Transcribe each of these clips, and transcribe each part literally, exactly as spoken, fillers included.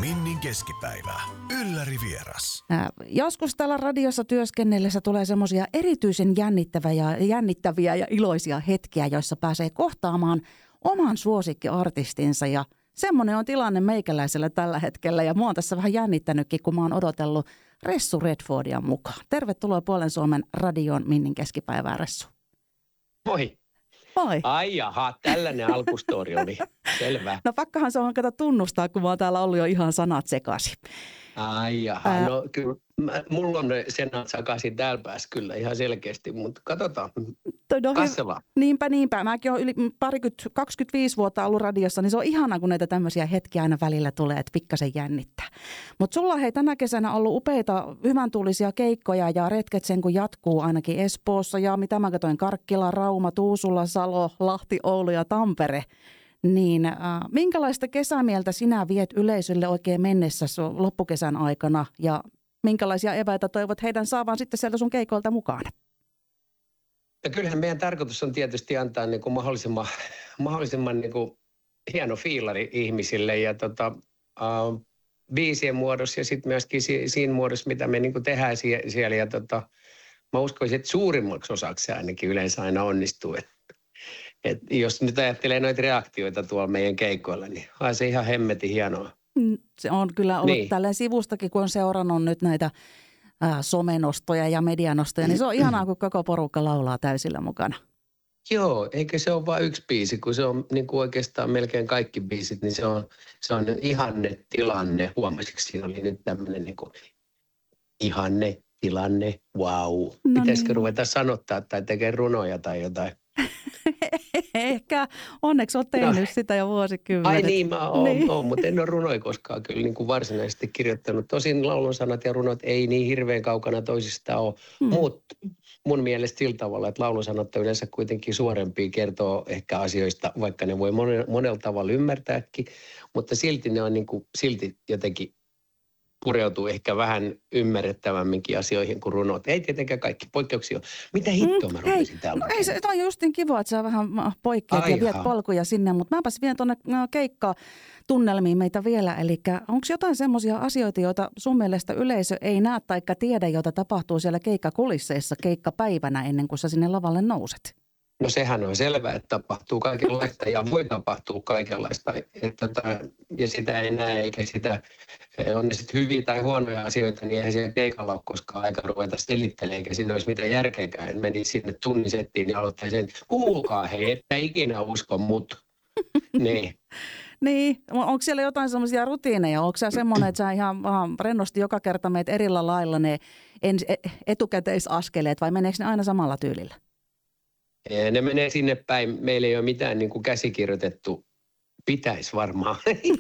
Minnin keskipäivä. Ylläri vieras. Äh, joskus täällä radiossa työskennellessä tulee semmoisia erityisen jännittäviä, jännittäviä ja iloisia hetkiä, joissa pääsee kohtaamaan oman suosikkiartistinsa. Ja semmoinen on tilanne meikäläisellä tällä hetkellä. Ja mua on tässä vähän jännittänytkin, kun mä oon odotellut Ressu Redfordia mukaan. Tervetuloa Puolen Suomen radioon Minnin keskipäivää, Ressu. Moi. Moi. Ai jaha, tällainen alkustori oli. Selvä. No pakkahan se on kato tunnustaa, kun mä oon täällä ollut jo ihan sanat sekaisin. Ai jaha, Ää... no kyllä mä, mulla on ne sanat sekaisin täällä päässä kyllä ihan selkeästi, mutta katsotaan. No, Kassavaa. Niinpä, niinpä. Mäkin olen yli parikymmentä, kaksikymmentäviisi vuotta ollut radiossa, niin se on ihanaa, kun näitä tämmöisiä hetkiä aina välillä tulee, että pikkasen jännittää. Mutta sulla hei tänä kesänä ollut upeita, hyvän tuulisia keikkoja ja retket sen kun jatkuu ainakin Espoossa ja mitä mä katsoin, Karkkila, Rauma, Tuusula, Salo, Lahti, Oulu ja Tampere. Niin äh, minkälaista kesämieltä sinä viet yleisölle oikein mennessä loppukesän aikana ja minkälaisia eväitä toivot heidän saavan sitten sieltä sun keikoilta mukaan? Ja kyllähän meidän tarkoitus on tietysti antaa niin kuin mahdollisimman, mahdollisimman niin kuin hieno fiilari ihmisille ja tota, uh, biisien muodossa ja sitten myöskin si- siinä muodossa, mitä me niin kuin tehdään sie- siellä. Ja tota, mä uskoisin, että suurimmaksi osaksi se ainakin yleensä aina onnistuu. Et, et jos nyt ajattelee noita reaktioita tuolla meidän keikoilla, niin on se ihan hemmetin hienoa. Se on kyllä ollut niin. Tälleen sivustakin, kun on seurannut nyt näitä ää, somenostoja ja medianostoja, niin se on ihanaa, kun koko porukka laulaa täysillä mukana. Joo, eikä se ole vain yksi biisi, kun se on niin kuin oikeastaan melkein kaikki biisit, niin se on, se on ihanne tilanne. Huomasitko, siinä oli nyt tämmöinen niin kuin ihanne tilanne, wow. No pitäisikö niin. ruveta sanottaa tai tekemään runoja tai jotain? Ehkä. Onneksi olet tehnyt no. sitä jo vuosikymmenet. Ai niin, mä oon, niin. oon, mutta en ole runoja koskaan kyllä niin kuin varsinaisesti kirjoittanut. Tosin laulun sanat ja runot ei niin hirveän kaukana toisistaan ole, hmm. mutta mun mielestä sillä tavalla, että laulun sanat on yleensä kuitenkin suorempia, kertoo ehkä asioista, vaikka ne voi monella tavalla ymmärtääkin, mutta silti ne on niin kuin, silti jotenkin pureutuu ehkä vähän ymmärrettävämminkin asioihin kuin runot. Ei tietenkään kaikki poikkeuksia ole. Mitä hittoa mm, mä rupesin täällä? No ei, se on justin kiva, että sä vähän poikkeat ja viet polkuja sinne, mutta mäpäs vien tuonne keikkatunnelmiin meitä vielä. Eli onko jotain semmoisia asioita, joita sun mielestä yleisö ei näe tai tiedä, joita tapahtuu siellä keikkakulisseissa keikkapäivänä ennen kuin sä sinne lavalle nouset? No sehän on selvää, että tapahtuu kaikenlaista ja voi tapahtua kaikenlaista. Että, ja sitä ei näe eikä sitä, on ne sitten hyviä tai huonoja asioita, niin eihän siellä keikalla ole koskaan aika ruveta selittelemään, eikä siinä olisi mitään järkeäkään. Meni sinne tunnisettiin ja aloittaa sen, kuulkaa hei, että ikinä usko mut. Niin. Niin, onko siellä jotain semmoisia rutiineja? Onko sä semmoinen, että sä ihan vaan rennosti joka kerta meet erillä lailla ne etukäteisaskeleet vai meneekö ne aina samalla tyylillä? Ne menee sinne päin. Meillä ei ole mitään niin kuin käsikirjoitettu. Pitäisi varmaan.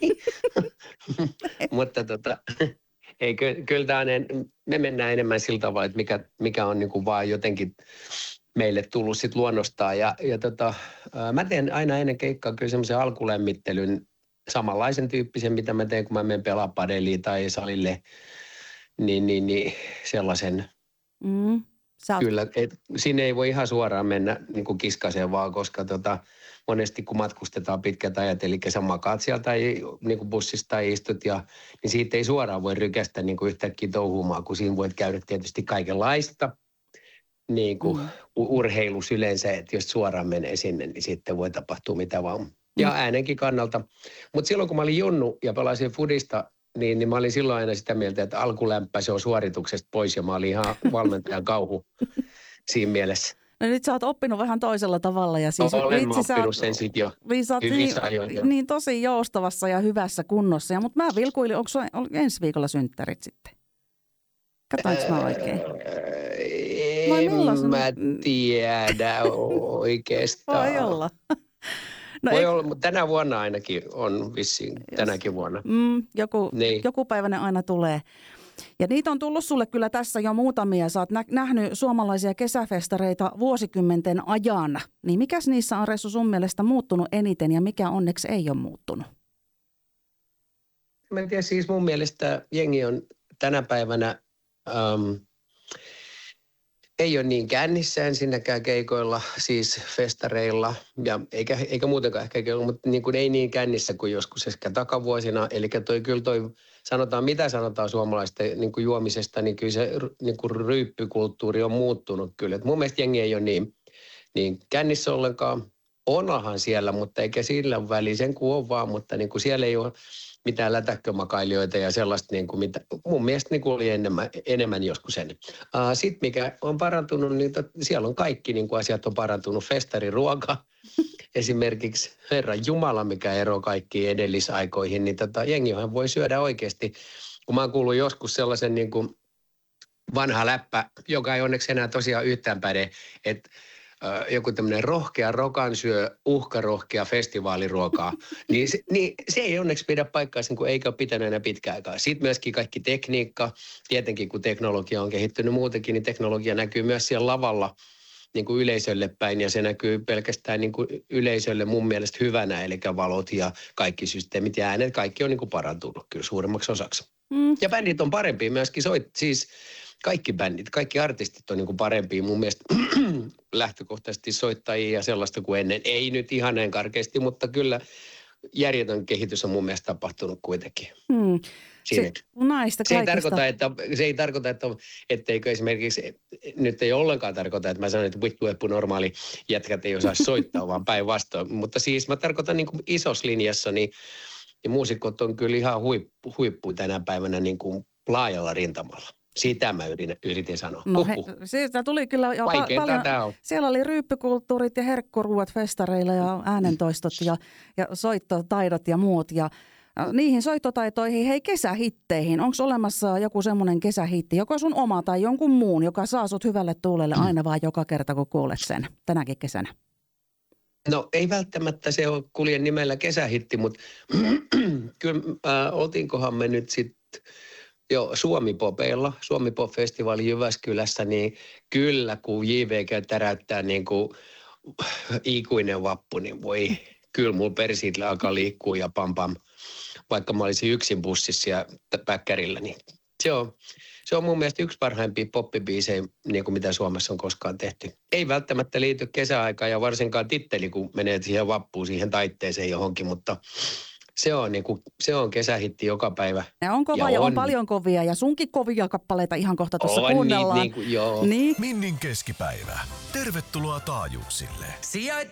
Mutta tota, ei, kyllä tämä me mennään enemmän sillä tavalla, että mikä, mikä on niin kuin vaan jotenkin meille tullut sit luonnostaan. Ja, ja tota, mä teen aina ennen keikkaa kyllä semmoisen alkulämmittelyn, samanlaisen tyyppisen, mitä mä teen, kun mä menen pelaa padeliin tai salille, niin, niin, niin sellaisen. Mm. Oot... Kyllä, et, sinne ei voi ihan suoraan mennä niin kuin kiskaseen vaan, koska tota, monesti kun matkustetaan pitkät ajat, eli sä makaat sieltä tai niin kuin bussista tai istut, ja, niin siitä ei suoraan voi rykästä niin kuin yhtäkkiä touhumaan, kun siinä voit käydä tietysti kaikenlaista niin kuin mm. urheilus yleensä, että jos suoraan menee sinne, niin sitten voi tapahtua mitä vaan. Ja mm. äänenkin kannalta. Mutta silloin kun mä olin junnu ja pelasin fudista, Niin, niin mä olin silloin aina sitä mieltä, että alkulämpä se on suorituksesta pois ja mä olin ihan valmentajan kauhu siinä mielessä. No nyt sä oot oppinut vähän toisella tavalla. Ja siis Olen vitsi, mä oppinut oot, sen sitten jo hyvissä niin, ajoin. Jo. Niin tosi joustavassa ja hyvässä kunnossa. Mutta mä vilkuilin, onko sulla ensi viikolla synttärit sitten? Katoinko mä oikein? En mä tiedä oikeastaan. Voi olla. No Voi ei... olla, mutta tänä vuonna ainakin on vissiin, yes. tänäkin vuonna. Mm, joku, niin. joku päivä ne aina tulee. Ja niitä on tullut sulle kyllä tässä jo muutamia. Sä oot nä- nähnyt suomalaisia kesäfestareita vuosikymmenten ajan. Niin mikäs niissä on, Ressu, sun mielestä muuttunut eniten ja mikä onneksi ei ole muuttunut? Mä en tiedä, siis mun mielestä jengi on tänä päivänä... Um, ei ole niin kännissä ensinnäkään keikoilla, siis festareilla, ja eikä, eikä muutenkaan ehkä keikoilla, mutta niin kuin ei niin kännissä kuin joskus ehkä takavuosina. Eli toi kyllä toi, sanotaan mitä sanotaan suomalaisten niin kuin juomisesta, niin kyllä se niin kuin ryyppykulttuuri on muuttunut kyllä. Et mun mielestä jengi ei ole niin, niin kännissä ollenkaan. Onahan siellä, mutta eikä sillä väliin sen kuin on vaan, mutta niin kuin siellä ei ole mitään lätäkkömakailijoita ja sellaista, niin kuin mitä mun mielestä niin kuin oli enemmän, enemmän joskus ennen. Uh, Sitten mikä on parantunut, niin tot, siellä on kaikki niin kuin asiat on parantunut. Festariruoka esimerkiksi, herran jumala mikä ero kaikkiin edellisaikoihin, niin tota, jengihän voi syödä oikeasti. Kun mä oon kuullut joskus sellaisen niin kuin vanha läppä, joka ei onneksi enää tosiaan yhtään päde, että joku tämmöinen rohkea rokansyö, uhkarohkea festivaaliruokaa, niin se, niin se ei onneksi pidä paikkaansa, kun eikä ole pitänyt enää pitkään aikaa. Sitten myöskin kaikki tekniikka, tietenkin kun teknologia on kehittynyt muutenkin, niin teknologia näkyy myös siellä lavalla niin kuin yleisölle päin, ja se näkyy pelkästään niin kuin yleisölle mun mielestä hyvänä, eli valot ja kaikki systeemit ja äänet, kaikki on niin kuin parantunut kyllä suurimmaksi osaksi. Mm. Ja bändit on parempia myöskin, soit, siis kaikki bändit, kaikki artistit on niin kuin parempia mun mielestä lähtökohtaisesti soittajia ja sellaista kuin ennen. Ei nyt ihan näin karkeasti, mutta kyllä järjetön kehitys on mun mielestä tapahtunut kuitenkin. Hmm. Se, näistä se, ei tarkoita, että, se ei tarkoita, että etteikö esimerkiksi, nyt ei ollenkaan tarkoita, että mä sanon, että vittu normaali jätkät ei osaa soittaa, vaan päinvastoin. Mutta siis mä tarkoitan niin kuin isossa linjassa, niin, niin muusikot on kyllä ihan huippu, huippu tänä päivänä niin kuin laajalla rintamalla. Sitä mä yritin, yritin sanoa. No he, siitä tuli kyllä jo pa- paljon. Siellä oli ryyppykulttuurit ja herkkuruuat festareilla ja äänentoistot ja, ja soittotaidot ja muut. Ja niihin soittotaitoihin, hei kesähitteihin, onko olemassa joku semmoinen kesähitti, joko sun oma tai jonkun muun, joka saa sut hyvälle tuulelle aina vaan joka kerta, kun kuulet sen tänäkin kesänä? No ei välttämättä se ole kuljen nimellä kesähitti, mutta kyllä äh, oltiinkohan me nyt sitten Joo, Suomi-popeilla, Suomi-pop-festivaali Jyväskylässä, niin kyllä kun J V G täräyttää niin kuin ikuinen vappu, niin voi, kyllä mulla persiillä alkaa liikkua ja pam pam, vaikka mä olisin yksin bussissa ja päkkärillä, niin se on, se on mun mielestä yksi parhaimpia poppibiisejä, niin kuin mitä Suomessa on koskaan tehty. Ei välttämättä liity kesäaikaan ja varsinkaan titteli, kun menee siihen vappuun, siihen taitteeseen johonkin, mutta Se on, niin kuin, se on kesähitti joka päivä. Ja on kova ja, ja on, on paljon kovia ja sunkin kovia kappaleita ihan kohta tuossa on, kuunnellaan. Niin, niin kuin, joo. Niin. Minnin keskipäivä. Tervetuloa taajuuksille. Sijoita